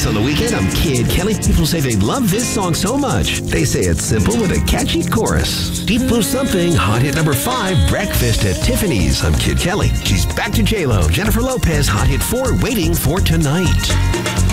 hits on the weekend. I'm Kid Kelly. People say they love this song so much. They say it's simple with a catchy chorus. Deep Blue Something, hot hit number 5, Breakfast at Tiffany's. I'm Kid Kelly. She's back to J-Lo. Jennifer Lopez, hot hit 4, Waiting for Tonight.